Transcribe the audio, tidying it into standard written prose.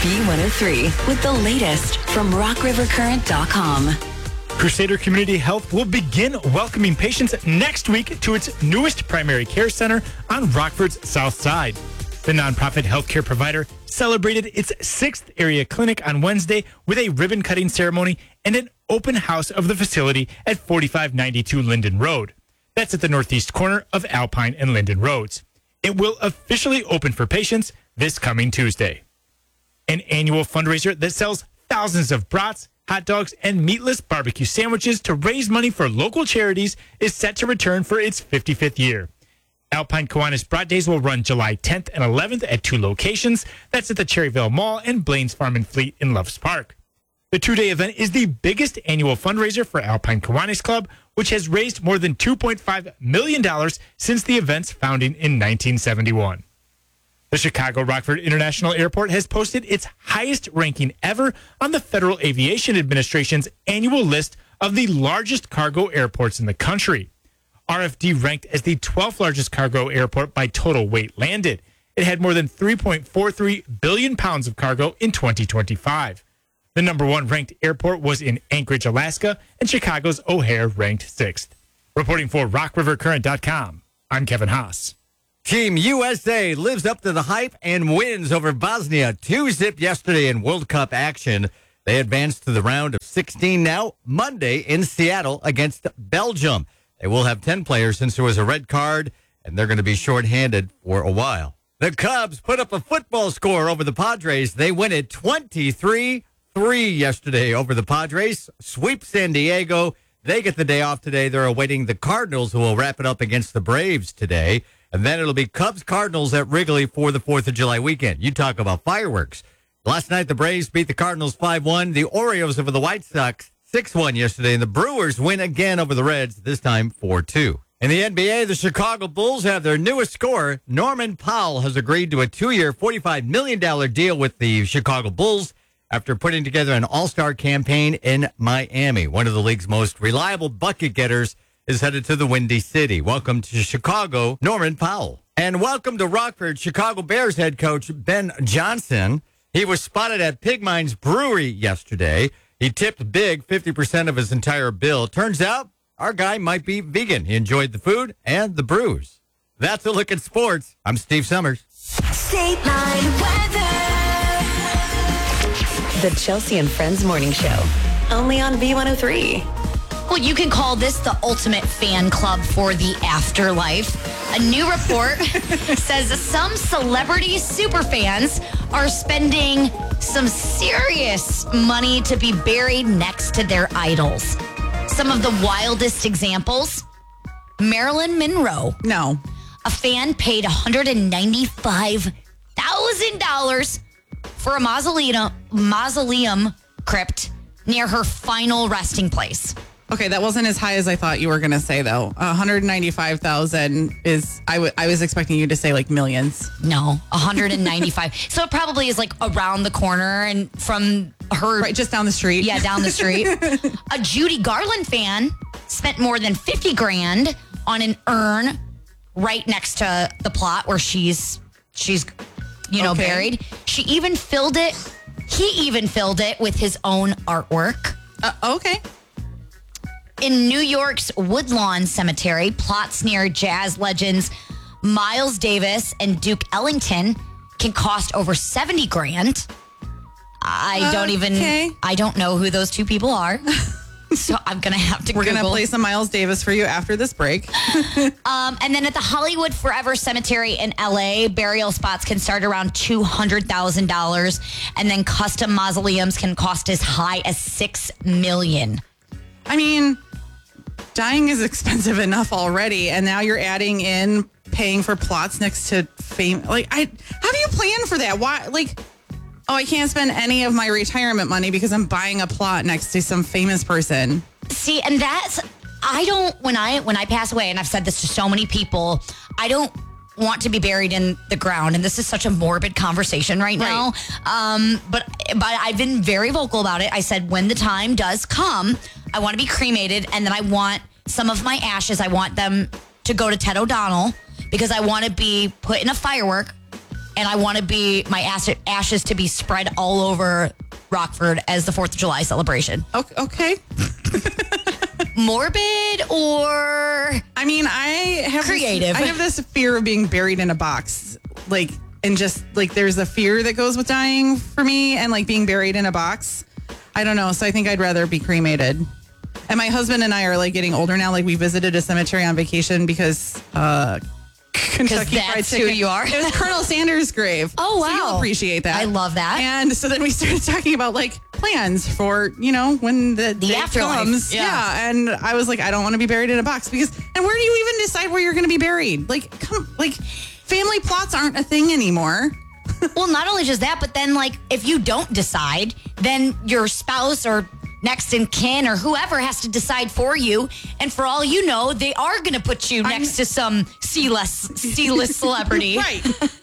B103 with the latest from RockRiverCurrent.com. Crusader Community Health will begin welcoming patients next week to its newest primary care center on Rockford's South Side. The nonprofit healthcare provider celebrated its 6th area clinic on Wednesday with a ribbon-cutting ceremony and an open house of the facility at 4592 Linden Road. That's at the northeast corner of Alpine and Linden Roads. It will officially open for patients this coming Tuesday. An annual fundraiser that sells thousands of brats, hot dogs, and meatless barbecue sandwiches to raise money for local charities is set to return for its 55th year. Alpine Kiwanis Brat Days will run July 10th and 11th at 2 locations. That's at the Cherryville Mall and Blaine's Farm and Fleet in Loves Park. The 2-day event is the biggest annual fundraiser for Alpine Kiwanis Club, which has raised more than $2.5 million since the event's founding in 1971. The Chicago Rockford International Airport has posted its highest ranking ever on the Federal Aviation Administration's annual list of the largest cargo airports in the country. RFD ranked as the 12th largest cargo airport by total weight landed. It had more than 3.43 billion pounds of cargo in 2025. The number 1 ranked airport was in Anchorage, Alaska, and Chicago's O'Hare ranked 6th. Reporting for RockRiverCurrent.com, I'm Kevin Haas. Team USA lives up to the hype and wins over Bosnia 2-0 yesterday in World Cup action. They advanced to the round of 16 now, Monday in Seattle against Belgium. They will have 10 players since there was a red card, and they're going to be shorthanded for a while. The Cubs put up a football score over the Padres. They win it 23-3 yesterday over the Padres. Sweep San Diego. They get the day off today. They're awaiting the Cardinals, who will wrap it up against the Braves today. And then it'll be Cubs-Cardinals at Wrigley for the 4th of July weekend. You talk about fireworks. Last night, the Braves beat the Cardinals 5-1. The Orioles over the White Sox 6-1 yesterday. And the Brewers win again over the Reds, this time 4-2. In the NBA, the Chicago Bulls have their newest scorer. Norman Powell has agreed to a 2-year, $45 million deal with the Chicago Bulls after putting together an all-star campaign in Miami. One of the league's most reliable bucket getters is headed to the Windy City. Welcome to Chicago, Norman Powell. And welcome to Rockford, Chicago Bears head coach Ben Johnson. He was spotted at Pigmines Brewery yesterday. He tipped big, 50% of his entire bill. Turns out our guy might be vegan. He enjoyed the food and the brews. That's a look at sports. I'm Steve Summers. State Line Weather. The Chelsea and Friends Morning Show. Only on B103. Well, you can call this the ultimate fan club for the afterlife. A new report says some celebrity superfans are spending some serious money to be buried next to their idols. Some of the wildest examples, Marilyn Monroe. No. A fan paid $195,000 for a mausoleum crypt near her final resting place. Okay, that wasn't as high as I thought you were going to say, though. 195,000 is, I was expecting you to say like millions. No, 195. So it probably is like around the corner and from her. Right, just down the street. Yeah, down the street. A Judy Garland fan spent more than $50,000 on an urn right next to the plot where she's buried. He even filled it with his own artwork. Okay. In New York's Woodlawn Cemetery, plots near jazz legends Miles Davis and Duke Ellington can cost over $70,000. I don't know who those two people are. So I'm going to have to We're Google. going to play some Miles Davis for you after this break. And then at the Hollywood Forever Cemetery in LA, burial spots can start around $200,000. And then custom mausoleums can cost as high as $6 million. I mean, dying is expensive enough already, and now you're adding in paying for plots next to fame. Like, how do you plan for that? Why? Like, I can't spend any of my retirement money because I'm buying a plot next to some famous person. See, and when I pass away, and I've said this to so many people, I don't want to be buried in the ground, and this is such a morbid conversation right now. But I've been very vocal about it. I said when the time does come, I want to be cremated, and then I want some of my ashes, I want them to go to Ted O'Donnell because I want to be put in a firework and I want to be my ashes to be spread all over Rockford as the 4th of July celebration. Okay. Morbid or I mean, I have creative. I have this fear of being buried in a box, and just there's a fear that goes with dying for me, and being buried in a box. I don't know, so I think I'd rather be cremated. And my husband and I are getting older now. We visited a cemetery on vacation because Kentucky Fried that's Chicken. who you are. It was Colonel Sanders' grave. Oh, wow. So you'll appreciate that. I love that. And so then we started talking about plans for, when the day afterlife. comes. Yeah. And I was I don't want to be buried in a box and where do you even decide where you're going to be buried? Family plots aren't a thing anymore. Well, not only just that, but then if you don't decide, then your spouse or next in kin or whoever has to decide for you. And for all you know, they are going to put you next to some C-list celebrity. Right.